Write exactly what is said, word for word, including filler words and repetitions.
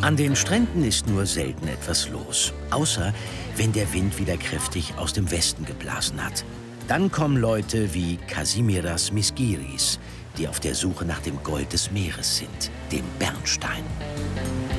An den Stränden ist nur selten etwas los, außer wenn der Wind wieder kräftig aus dem Westen geblasen hat. Dann kommen Leute wie Kazimieras Misgiris, die auf der Suche nach dem Gold des Meeres sind, dem Bernstein.